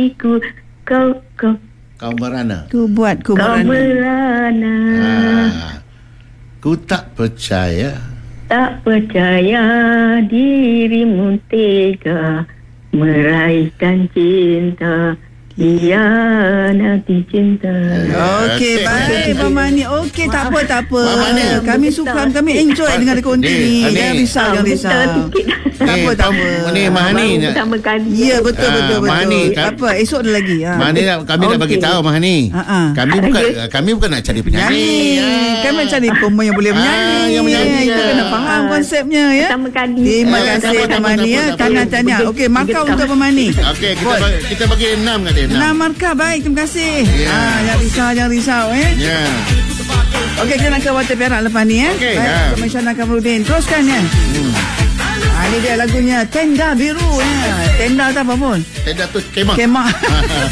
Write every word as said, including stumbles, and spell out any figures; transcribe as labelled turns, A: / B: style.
A: hatiku. Kau kau
B: Kau merana.
C: Ku buat ku
A: kau
C: merana.
A: merana.
B: Ah. Ku tak percaya.
A: Tak percaya dirimu tega meraihkan cinta, hianati cinta.
C: Okey,
B: Okey.
C: baik Abang Mani. Okey, tak apa, tak apa.
B: Abang Mani.
C: Kami suka, kami enjoy dengan konti ni.
B: Ni,
C: Jangan
B: ni.
C: risau,
A: Ah,
C: jangan
A: buta
C: risau.
A: sikit.
C: Tak apa, tak apa.
B: Ni Mahani.
A: Baru pertama kali.
C: Ya, betul,
B: Ah,
C: betul, betul.
B: Mahani, kan-
C: Apa, esok ada lagi. Ha.
B: Mahani nak, kami nak bagi
A: Okey.
B: tahu Mahani.
C: Ha, ha.
B: Kami bukan kami bukan nak cari penyanyi.
C: Nyanyi. Kami nak cari perempuan yang boleh
B: Ah,
C: menyanyi.
B: yang menyanyi.
C: Kita kena faham
A: Ah,
C: konsepnya ya.
A: Pertama kali.
C: Terima
B: Eh,
C: kasih
B: tak apa, tak
C: Abang
B: apa,
C: Mani
B: tak
C: ya.
B: apa, tak apa.
C: Tahniah-tahniah. Okey, markah untuk Abang Mani.
B: Okey, kita bagi, kita bagi enam kat dia.
C: Enam markah, baik. Terima kasih.
B: Ya.
C: Ah, jangan risau, jangan risau eh.
B: Ya.
C: Okey, kita nak ke Water Perak lepas ni eh.
B: Okey,
C: Baik,
B: ha.
C: Komisioner Kamarudin. Teruskan ya.
B: Hmm.
C: Ah, ini dia lagunya Tenda Biru ya. Tenda tak apa pun.
B: Tenda tu kemah.
C: Kemah.